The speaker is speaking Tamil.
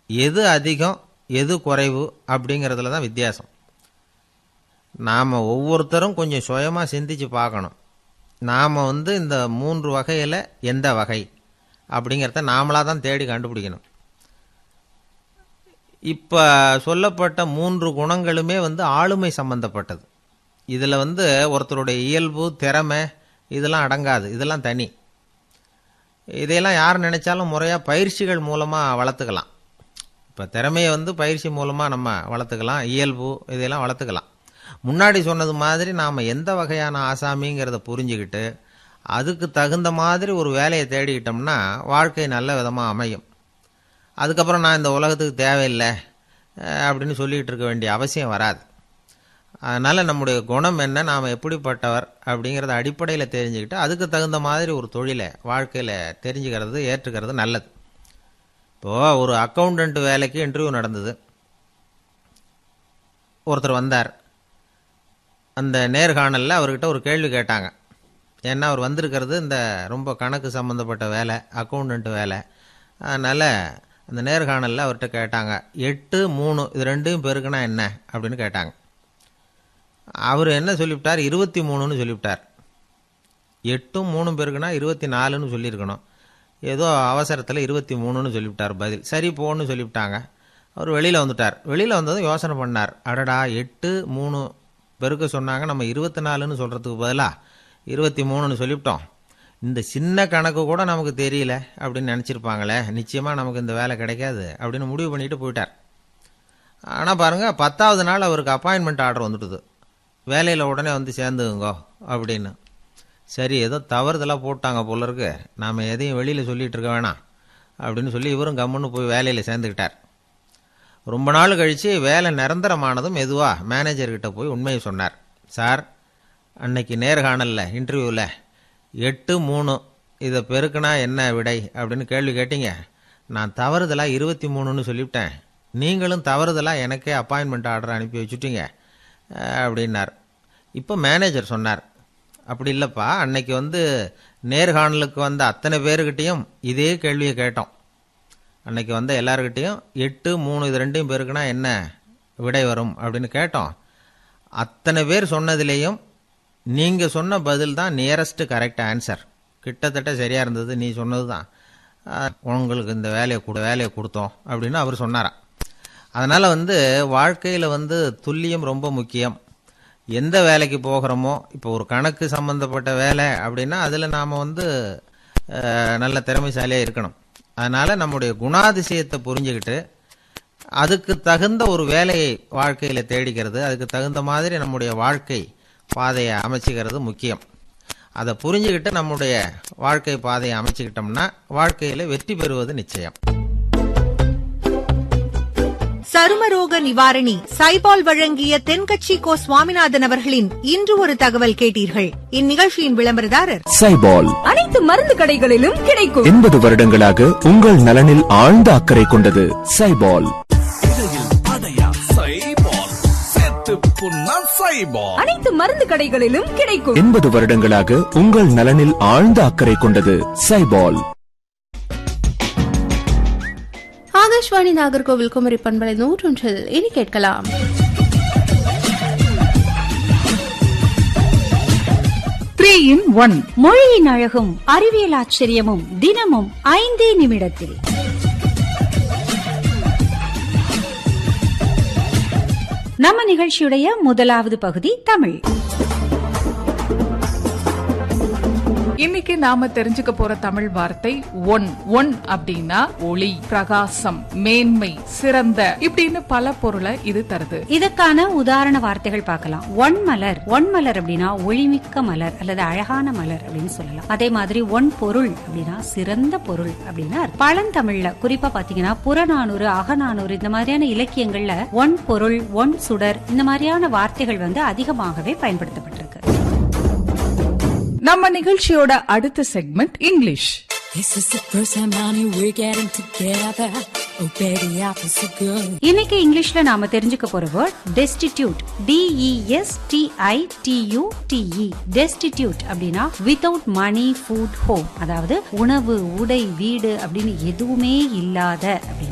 எது அதிகம் எது குறைவு அப்படிங்கிறதுல தான் வித்தியாசம். நாம் ஒவ்வொருத்தரும் கொஞ்சம் சுயமாக சிந்திச்சு பார்க்கணும். நாம் இந்த 3 வகையில் எந்த வகை அப்படிங்கிறத நாமளாக தான் தேடி கண்டுபிடிக்கணும். இப்போ சொல்லப்பட்ட 3 குணங்களுமே ஆளுமை சம்பந்தப்பட்டது. இதில் ஒருத்தருடைய இயல்பு, திறமை இதெல்லாம் அடங்காது. இதெல்லாம் தனி. இதையெல்லாம் யார் நினைச்சாலும் முறையாக பயிற்சிகள் மூலமாக வளர்த்துக்கலாம். இப்போ திறமையை பயிற்சி மூலமாக நம்ம வளர்த்துக்கலாம், இயல்பு இதையெல்லாம் வளர்த்துக்கலாம். முன்னாடி சொன்னது மாதிரி நாம் எந்த வகையான ஆசாமிங்கிறத புரிஞ்சுக்கிட்டு அதுக்கு தகுந்த மாதிரி ஒரு வேலையை தேடிக்கிட்டோம்னா வாழ்க்கை நல்ல விதமாக அமையும். அதுக்கப்புறம் நான் இந்த உலகத்துக்கு தேவையில்லை அப்படின்னு சொல்லிக்கிட்டு இருக்க வேண்டிய அவசியம் வராது. அதனால் நம்முடைய குணம் என்ன, நாம் எப்படிப்பட்டவர் அப்படிங்கிறத அடிப்படையில் தெரிஞ்சுக்கிட்டு அதுக்கு தகுந்த மாதிரி ஒரு தொழிலை வாழ்க்கையில் தெரிஞ்சுக்கிறது, ஏற்றுக்கிறது நல்லது. இப்போது ஒரு அக்கௌண்டன்ட் வேலைக்கு இன்டர்வியூ நடந்தது. ஒருத்தர் வந்தார். அந்த நேர்காணலில் அவர்கிட்ட ஒரு கேள்வி கேட்டாங்க. ஏன்னா அவர் வந்திருக்கிறது இந்த ரொம்ப கணக்கு சம்மந்தப்பட்ட வேலை, அக்கௌண்டன்ட் வேலை. அதனால் அந்த நேர்காணலில் அவர்கிட்ட கேட்டாங்க, 8, 3 இது ரெண்டையும் பெருக்குனா என்ன அப்படின்னு கேட்டாங்க. அவர் என்ன சொல்லிவிட்டார், 23ன்னு சொல்லிவிட்டார். 8ம் 3ம் பெருக்குனா 24ன்னு சொல்லியிருக்கணும். ஏதோ அவசரத்தில் 23ன்னு சொல்லிவிட்டார் பதில். சரி போன்னு சொல்லிவிட்டாங்க. அவர் வெளியில் வந்துட்டார். வெளியில் வந்ததும் யோசனை பண்ணார், அடடா 8, 3 பெருக்க சொன்னாங்க, நம்ம 24ன்னு சொல்கிறதுக்கு பதிலாக 23ன்னு சொல்லிவிட்டோம். இந்த சின்ன கணக்கு கூட நமக்கு தெரியல அப்படின்னு நினச்சிருப்பாங்களே, நிச்சயமாக நமக்கு இந்த வேலை கிடைக்காது அப்படின்னு முடிவு பண்ணிட்டு போயிட்டார். ஆனால் பாருங்கள், 10வது நாள் அவருக்கு அப்பாயின்மெண்ட் ஆர்டர் வந்துட்டுது. வேலையில் உடனே சேர்ந்துங்கோ அப்படின்னு. சரி, ஏதோ தவறுதலாக போட்டாங்க போல இருக்கு, நாம் எதையும் வெளியில் சொல்லிகிட்டு இருக்க வேணாம் அப்படின்னு சொல்லி இவரும் கம்முன்னு போய் வேலையில் சேர்ந்துக்கிட்டார். ரொம்ப நாள் கழித்து வேலை நிரந்தரமானதும் மெதுவாக மேனேஜர்கிட்ட போய் உண்மையை சொன்னார். சார், அன்னைக்கு நேர்காணலில் இன்டர்வியூவில் 8, 3 இதை பெருக்குனா என்ன விடை அப்படின்னு கேள்வி கேட்டீங்க. நான் தவறுதலாக 23ன்னு சொல்லிவிட்டேன். நீங்களும் தவறுதலாக எனக்கே அப்பாயின்மெண்ட் ஆர்டர் அனுப்பி வச்சுட்டீங்க அப்படின்னார். இப்போ மேனேஜர் சொன்னார், அப்படி இல்லைப்பா, அன்னைக்கு நேர்காணலுக்கு வந்த அத்தனை பேருக்கிட்டையும் இதே கேள்வியை கேட்டோம். அன்னைக்கு எல்லாருக்கிட்டையும் 8, 3 இது ரெண்டையும் பேருக்குனா என்ன விடை வரும் அப்படின்னு கேட்டோம். அத்தனை பேர் சொன்னதிலேயும் நீங்கள் சொன்ன பதில் தான் நியரஸ்ட் கரெக்ட் ஆன்சர், கிட்டத்தட்ட சரியாக இருந்தது, நீ சொன்னது தான், உங்களுக்கு இந்த வேலையை கொடுத்தோம் அப்படின்னு அவர் சொன்னாராம். அதனால் வாழ்க்கையில் துல்லியம் ரொம்ப முக்கியம். எந்த வேலைக்கு போகிறோமோ, இப்போ ஒரு கணக்கு சம்பந்தப்பட்ட வேலை அப்படின்னா அதில் நாம் நல்ல திறமைசாலியாக இருக்கணும். அதனால் நம்முடைய குணாதிசயத்தை புரிஞ்சுக்கிட்டு அதுக்கு தகுந்த ஒரு வேலையை வாழ்க்கையில் தேடிக்கிறது, அதுக்கு தகுந்த மாதிரி நம்முடைய வாழ்க்கை பாதையை அமைச்சிக்கிறது முக்கியம். அதை புரிஞ்சுக்கிட்டு நம்முடைய வாழ்க்கை பாதையை அமைச்சிக்கிட்டோம்னா வாழ்க்கையில் வெற்றி பெறுவது நிச்சயம். சருமரோக நிவாரணி சைபால் வழங்கிய தென்கட்சி கோ சுவாமிநாதன் அவர்களின் இன்று ஒரு தகவல் கேட்டீர்கள். இந்நிகழ்ச்சியின் விளம்பரதாரர் சைபால். அனைத்து மருந்து கடைகளிலும் கிடைக்கும். 80 வருடங்களாக உங்கள் நலனில் ஆழ்ந்த அக்கறை கொண்டது சைபால். அனைத்து மருந்து கடைகளிலும் கிடைக்கும். 80 வருடங்களாக உங்கள் நலனில் ஆழ்ந்த அக்கறை கொண்டது சைபால். ஆகாஷ்வாணி நாகர்கோவில் குமரி பண்பலை 101 இனி கேட்கலாம் மொழியின் அழகும் அறிவியல் ஆச்சரியமும் தினமும் 5 நிமிடத்தில். நம்ம நிகழ்ச்சியுடைய முதலாவது பகுதி தமிழ். இன்னைக்கு நாம தெரிஞ்சுக்க போற தமிழ் வார்த்தை ஒன் அப்படின்னா ஒளி, பிரகாசம், மேன்மை, சிறந்த இப்படின்னு பல பொருளை இது தருது. இதற்கான உதாரண வார்த்தைகள் பார்க்கலாம். ஒன்மலர் அப்படின்னா ஒளிமிக்க மலர் அல்லது அழகான மலர் அப்படின்னு சொல்லலாம். அதே மாதிரி ஒன் பொருள் அப்படின்னா சிறந்த பொருள் அப்படின்னா பழந்தமிழ்ல குறிப்பா பாத்தீங்கன்னா புறநானூறு, அகநானூறு இந்த மாதிரியான இலக்கியங்கள்ல ஒன் பொருள், ஒன் சுடர் இந்த மாதிரியான வார்த்தைகள் அதிகமாகவே பயன்படுத்தப்பட்டிருக்கு. நம்ம நிகழ்ச்சியோட அடுத்த செக்மெண்ட் இங்கிலீஷ். இன்னைக்கு இங்கிலீஷ்ல நாம தெரிஞ்சுக்க போற வேர்ட் டெஸ்டிடியூட். DESTITUTE. டெஸ்டிடியூட் அப்படின்னா வித்தவுட் மணி, ஃபுட், ஹோம். அதாவது உணவு, உடை, வீடு அப்படின்னு எதுவுமே இல்லாத அப்படின்னு